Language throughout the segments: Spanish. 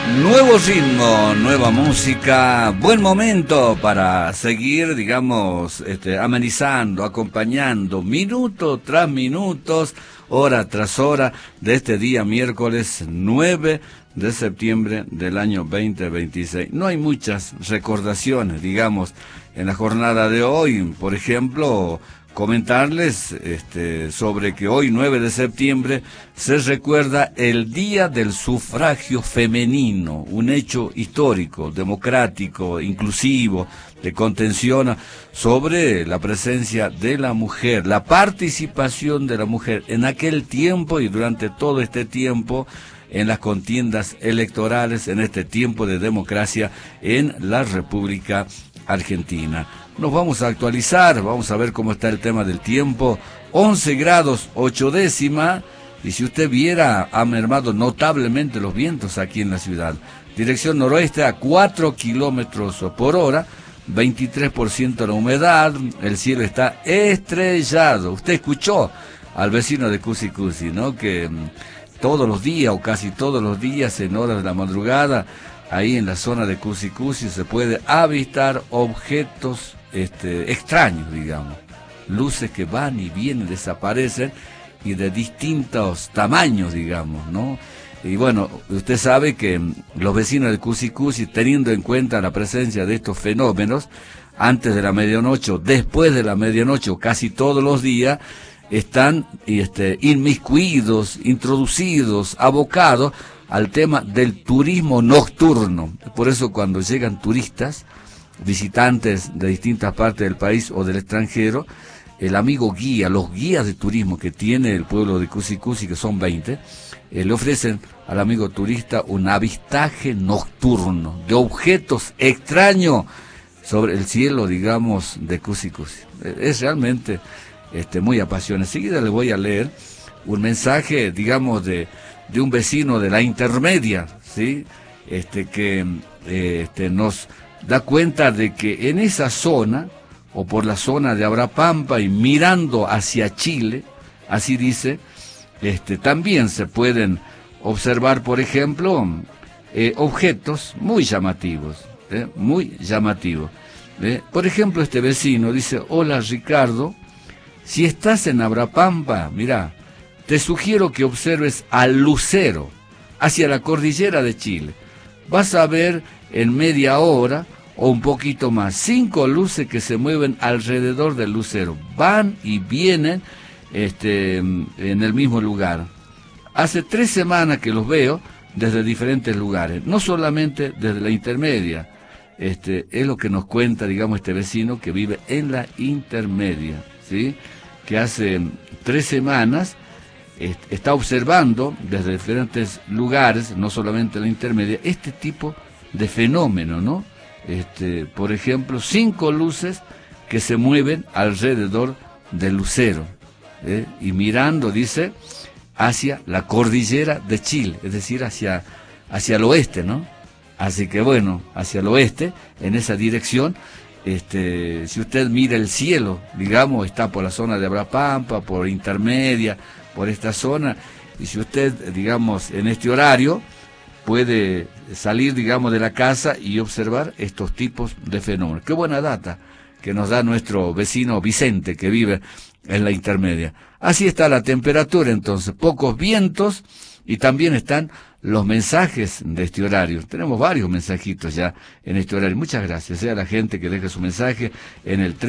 Nuevo ritmo, nueva música, buen momento para seguir, digamos, amenizando, acompañando, minuto tras minutos, hora tras hora, de este día miércoles 9 de septiembre del año 2026. No hay muchas recordaciones, digamos, en la jornada de hoy. Por ejemplo, comentarles sobre que hoy, 9 de septiembre, se recuerda el Día del Sufragio Femenino, un hecho histórico, democrático, inclusivo, de contención sobre la presencia de la mujer, la participación de la mujer en aquel tiempo y durante todo este tiempo en las contiendas electorales, en este tiempo de democracia en la República Argentina. Nos vamos a actualizar, vamos a ver cómo está el tema del tiempo. 11 grados 8 décimas, y si usted viera, ha mermado notablemente los vientos aquí en la ciudad. Dirección noroeste a 4 kilómetros por hora, 23% la humedad, el cielo está estrellado. Usted escuchó al vecino de Cusi Cusi, ¿no? Que todos los días, o casi todos los días, en horas de la madrugada, ahí en la zona de Cusi Cusi se puede avistar objetos extraños, digamos, luces que van y vienen, desaparecen, y de distintos tamaños, digamos, ¿no? Y bueno, usted sabe que los vecinos de Cusi Cusi, teniendo en cuenta la presencia de estos fenómenos, antes de la medianoche, después de la medianoche, o casi todos los días, están inmiscuidos, introducidos, abocados al tema del turismo nocturno. Por eso cuando llegan turistas, visitantes de distintas partes del país o del extranjero, el amigo guía, los guías de turismo que tiene el pueblo de Cusi Cusi, que son 20, le ofrecen al amigo turista un avistaje nocturno de objetos extraños sobre el cielo, digamos, de Cusi Cusi. Es realmente muy apasionante. Enseguida le voy a leer un mensaje, digamos, de un vecino de la intermedia, ¿sí? Que nos da cuenta de que en esa zona, o por la zona de Abrapampa y mirando hacia Chile, así dice, también se pueden observar, por ejemplo, objetos muy llamativos, muy llamativos. Por ejemplo, este vecino dice: hola Ricardo, si estás en Abrapampa, mirá, te sugiero que observes al lucero hacia la cordillera de Chile. Vas a ver en media hora o un poquito más 5 luces que se mueven alrededor del lucero. Van y vienen en el mismo lugar. Hace 3 semanas que los veo desde diferentes lugares, no solamente desde la intermedia. Es lo que nos cuenta, digamos, este vecino que vive en la intermedia, ¿sí? Que hace 3 semanas está observando desde diferentes lugares, no solamente la intermedia, este tipo de fenómeno, ¿no? Por ejemplo, 5 luces que se mueven alrededor del lucero, y mirando, dice, hacia la cordillera de Chile, es decir, hacia el oeste, ¿no? Así que bueno, hacia el oeste, en esa dirección, si usted mira el cielo, digamos, está por la zona de Abrapampa, por intermedia, por esta zona, y si usted, digamos, en este horario, puede salir, digamos, de la casa y observar estos tipos de fenómenos. Qué buena data que nos da nuestro vecino Vicente, que vive en la intermedia. Así está la temperatura, entonces, pocos vientos, y también están los mensajes de este horario. Tenemos varios mensajitos ya en este horario. Muchas gracias a la gente que deje su mensaje en el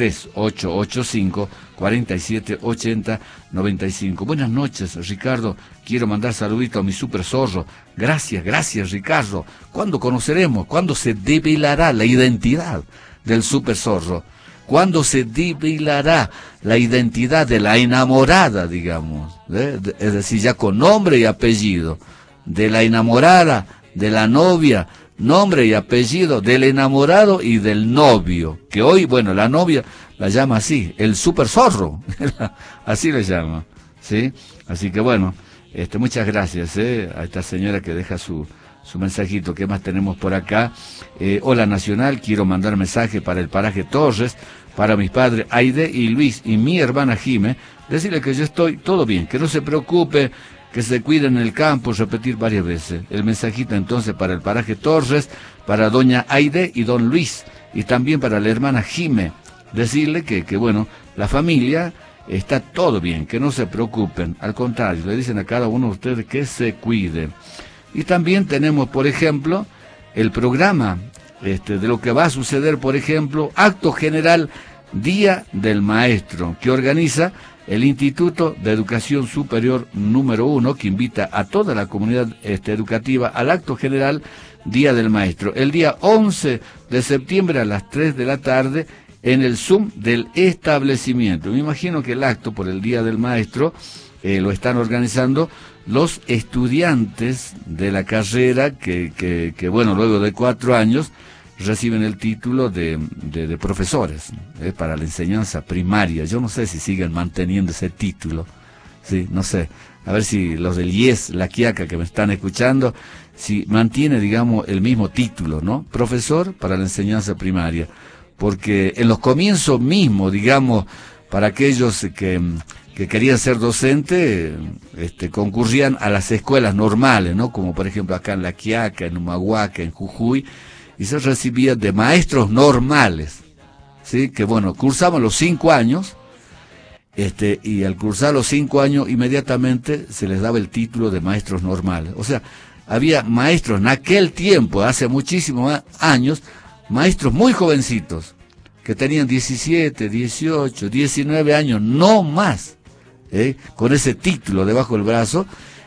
3885-4780-95. Buenas noches, Ricardo. Quiero mandar saludito a mi super zorro. Gracias, Ricardo. ¿Cuándo conoceremos? ¿Cuándo se develará la identidad del super zorro? ¿Cuándo se develará la identidad de la enamorada, digamos? Es decir, ya con nombre y apellido. De la enamorada, de la novia, nombre y apellido del enamorado y del novio, que hoy, bueno, la novia la llama así, el super zorro, así le llama, ¿sí? Así que bueno, muchas gracias a esta señora que deja su mensajito. ¿Qué más tenemos por acá? Hola Nacional, quiero mandar mensaje para el paraje Torres, para mis padres Aide y Luis y mi hermana Jime, decirle que yo estoy todo bien, que no se preocupe. que se cuiden en el campo, repetir varias veces. El mensajito entonces para el paraje Torres, para doña Aide y don Luis, y también para la hermana Jime, decirle que bueno, la familia está todo bien, que no se preocupen, al contrario, le dicen a cada uno de ustedes que se cuide. Y también tenemos, por ejemplo, el programa de lo que va a suceder, por ejemplo, acto general Día del Maestro, que organiza el Instituto de Educación Superior número 1, que invita a toda la comunidad educativa al acto general Día del Maestro, el día 11 de septiembre a las 3 de la tarde, en el Zoom del establecimiento. Me imagino que el acto por el Día del Maestro lo están organizando los estudiantes de la carrera que bueno, luego de 4 años reciben el título de profesores para la enseñanza primaria. Yo no sé si siguen manteniendo ese título, sí, no sé. A ver si los del IES, la Quiaca, que me están escuchando, si mantiene, digamos, el mismo título, ¿no? Profesor para la enseñanza primaria. Porque en los comienzos mismos, digamos, para aquellos que querían ser docentes, concurrían a las escuelas normales, ¿no? Como por ejemplo acá en La Quiaca, en Humahuaca, en Jujuy, y se recibían de maestros normales, ¿sí? Que bueno, cursaban los 5 años, y al cursar los 5 años, inmediatamente se les daba el título de maestros normales. O sea, había maestros en aquel tiempo, hace muchísimos años, maestros muy jovencitos, que tenían 17, 18, 19 años, no más, con ese título debajo del brazo,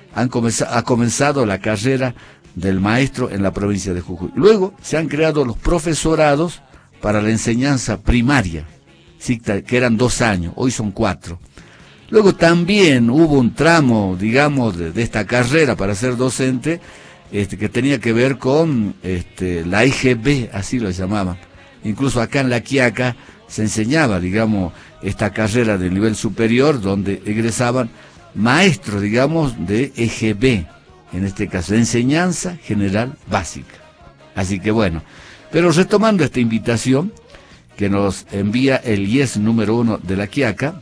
ha comenzado la carrera del maestro en la provincia de Jujuy. Luego se han creado los profesorados para la enseñanza primaria, ¿sí? Que eran 2 años, hoy son 4. Luego también hubo un tramo, digamos, de esta carrera para ser docente, que tenía que ver con la IGB, así lo llamaban. Incluso acá en La Quiaca se enseñaba, digamos, esta carrera de nivel superior, donde egresaban maestros, digamos, de EGB, en este caso, de enseñanza general básica. Así que bueno, pero retomando esta invitación que nos envía el IES número 1 de La Quiaca,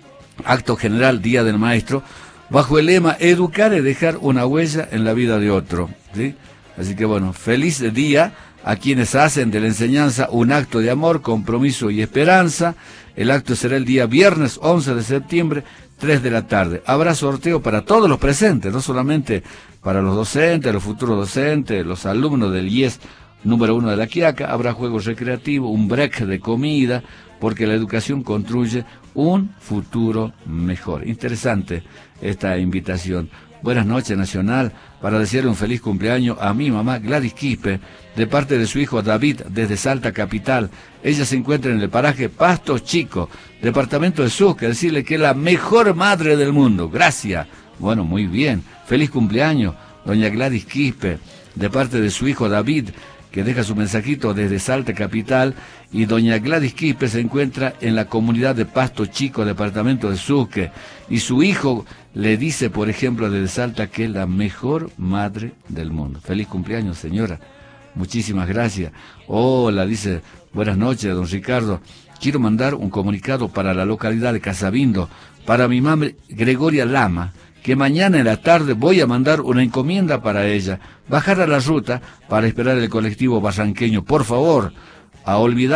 acto general Día del Maestro, bajo el lema educar es dejar una huella en la vida de otro, ¿sí? Así que bueno, feliz día a quienes hacen de la enseñanza un acto de amor, compromiso y esperanza. El acto será el día viernes 11 de septiembre, 3 de la tarde. Habrá sorteo para todos los presentes, no solamente para los docentes, los futuros docentes, los alumnos del IES número 1 de La Quiaca. Habrá juegos recreativos, un break de comida, porque la educación construye un futuro mejor. Interesante esta invitación. Buenas noches, Nacional, para desearle un feliz cumpleaños a mi mamá Gladys Quispe, de parte de su hijo David, desde Salta Capital. Ella se encuentra en el paraje Pasto Chico, departamento de Sucre, decirle que es la mejor madre del mundo. Gracias. Bueno, muy bien. Feliz cumpleaños, doña Gladys Quispe, de parte de su hijo David, que deja su mensajito desde Salta Capital, y doña Gladys Quispe se encuentra en la comunidad de Pasto Chico, departamento de Sucre, y su hijo le dice, por ejemplo, desde Salta, que es la mejor madre del mundo. Feliz cumpleaños, señora. Muchísimas gracias. Hola, dice, buenas noches, don Ricardo. Quiero mandar un comunicado para la localidad de Casabindo, para mi mamá Gregoria Lama, que mañana en la tarde voy a mandar una encomienda para ella, bajar a la ruta para esperar el colectivo barranqueño, por favor, a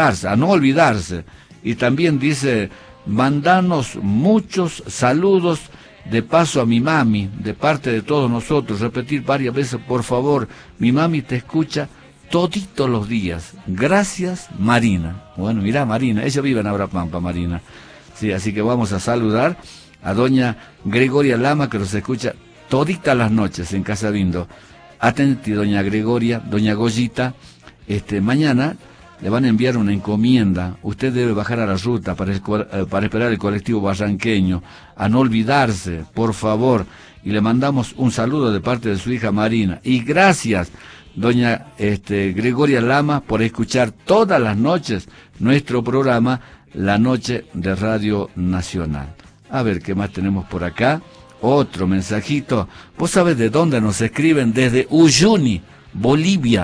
no olvidarse. Y también dice, mandanos muchos saludos de paso a mi mami, de parte de todos nosotros, repetir varias veces, por favor, mi mami te escucha toditos los días. Gracias, Marina. Bueno, mirá, Marina, ella vive en Abrapampa, Marina. Sí, así que vamos a saludar a doña Gregoria Lama, que nos escucha toditas las noches en Casabindo. Atenti, doña Gregoria, doña Goyita, mañana le van a enviar una encomienda. Usted debe bajar a la ruta para esperar el colectivo barranqueño, a no olvidarse, por favor. Y le mandamos un saludo de parte de su hija Marina. Y gracias, doña Gregoria Lama, por escuchar todas las noches nuestro programa La Noche de Radio Nacional. A ver, ¿qué más tenemos por acá? Otro mensajito. ¿Vos sabés de dónde nos escriben? Desde Uyuni, Bolivia.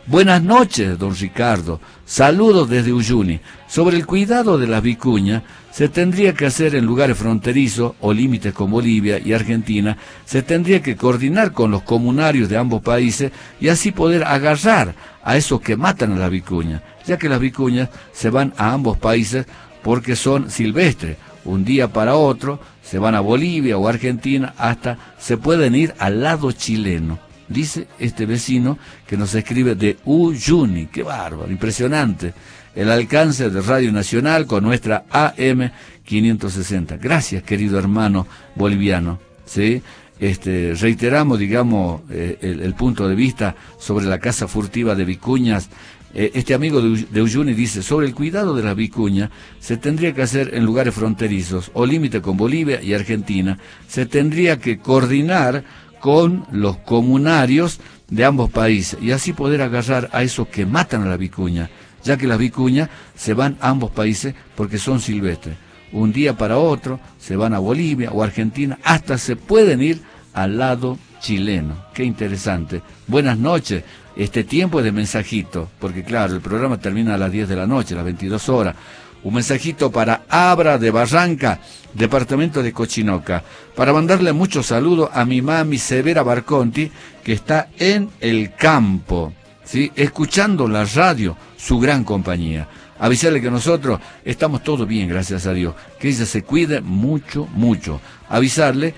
Buenas noches, don Ricardo. Saludos desde Uyuni. Sobre el cuidado de las vicuñas, se tendría que hacer en lugares fronterizos o límites con Bolivia y Argentina, se tendría que coordinar con los comunarios de ambos países y así poder agarrar a esos que matan a las vicuñas, ya que las vicuñas se van a ambos países porque son silvestres. Un día para otro se van a Bolivia o Argentina, hasta se pueden ir al lado chileno. Dice este vecino que nos escribe de Uyuni. ¡Qué bárbaro! Impresionante el alcance de Radio Nacional con nuestra AM 560. Gracias, querido hermano boliviano. ¿Sí? Reiteramos, digamos, el punto de vista sobre la caza furtiva de vicuñas. Este amigo de Uyuni dice, sobre el cuidado de las vicuñas, se tendría que hacer en lugares fronterizos o límite con Bolivia y Argentina, se tendría que coordinar con los comunarios de ambos países y así poder agarrar a esos que matan a la vicuña, ya que las vicuñas se van a ambos países porque son silvestres. Un día para otro se van a Bolivia o Argentina, hasta se pueden ir al lado chileno. Qué interesante. Buenas noches. Este tiempo es de mensajito, porque claro, el programa termina a las 10 de la noche, a las 22 horas. Un mensajito para Abra de Barranca, departamento de Cochinoca, para mandarle muchos saludos a mi mami Severa Barconti, que está en el campo, ¿sí? Escuchando la radio, su gran compañía. Avisarle que nosotros estamos todos bien, gracias a Dios, que ella se cuide mucho, mucho. Avisarle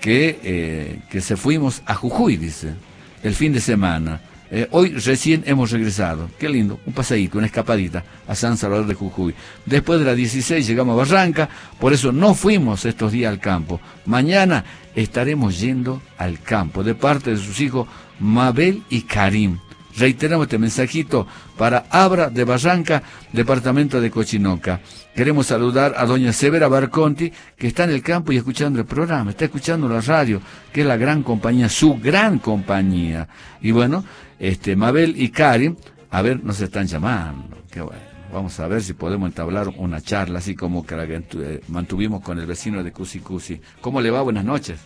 que se fuimos a Jujuy, dice, el fin de semana. Hoy recién hemos regresado. Qué lindo, un paseíto, una escapadita a San Salvador de Jujuy. Después de las 16 llegamos a Barranca, por eso no fuimos estos días al campo. Mañana estaremos yendo al campo, de parte de sus hijos Mabel y Karim. Reiteramos este mensajito para Abra de Barranca, departamento de Cochinoca. Queremos saludar a doña Severa Barconti, que está en el campo y escuchando el programa, está escuchando la radio, que es la gran compañía, su gran compañía. Y bueno, Mabel y Karim, a ver, nos están llamando. Qué bueno. Vamos a ver si podemos entablar una charla, así como que la que mantuvimos con el vecino de Cusi Cusi. ¿Cómo le va? Buenas noches.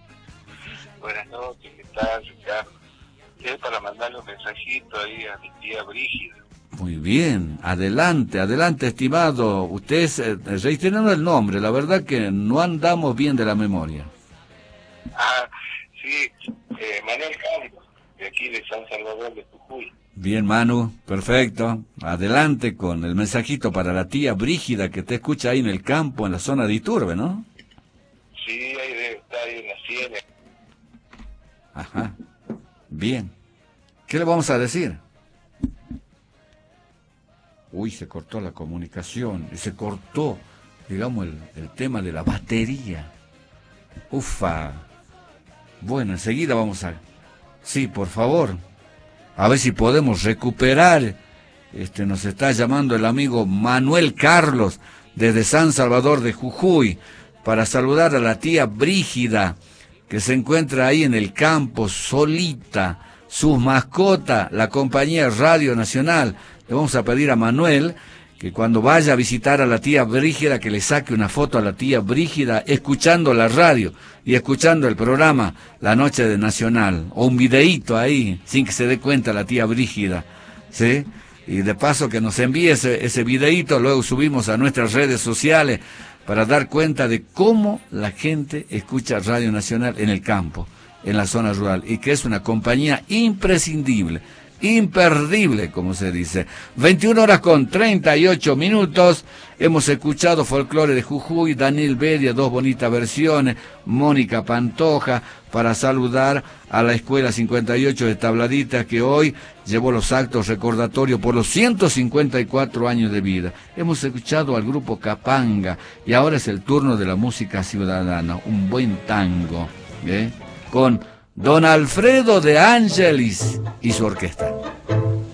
Buenas noches, ¿qué tal, Ricardo? Es para mandarle un mensajito ahí a mi tía Brígida. Muy bien, adelante, adelante, estimado. Usted, reiterando el nombre, la verdad que no andamos bien de la memoria. Ah, sí, Manuel Campos, de aquí de San Salvador de Jujuy. Bien, Manu, perfecto. Adelante con el mensajito para la tía Brígida que te escucha ahí en el campo, en la zona de Iturbe, ¿no? Sí, ahí está ahí en la sierra. Ajá. Bien. ¿Qué le vamos a decir? Uy, se cortó la comunicación, y se cortó, digamos, el tema de la batería. Ufa. Bueno, enseguida vamos a... Sí, por favor. A ver si podemos recuperar. Nos está llamando el amigo Manuel Carlos, desde San Salvador de Jujuy, para saludar a la tía Brígida, que se encuentra ahí en el campo, solita, sus mascotas, la compañía Radio Nacional. Le vamos a pedir a Manuel que cuando vaya a visitar a la tía Brígida, que le saque una foto a la tía Brígida, escuchando la radio y escuchando el programa La Noche de Nacional, o un videíto ahí, sin que se dé cuenta la tía Brígida, ¿sí? Y de paso que nos envíe ese videíto, luego subimos a nuestras redes sociales, para dar cuenta de cómo la gente escucha Radio Nacional en el campo, en la zona rural, y que es una compañía imprescindible, imperdible, como se dice. 21 horas con 38 minutos, hemos escuchado folclore de Jujuy, Daniel Bedia, dos bonitas versiones, Mónica Pantoja, para saludar a la Escuela 58 de Tabladita, que hoy llevó los actos recordatorios por los 154 años de vida. Hemos escuchado al grupo Capanga, y ahora es el turno de la música ciudadana, un buen tango, con Don Alfredo de Ángelis y su orquesta.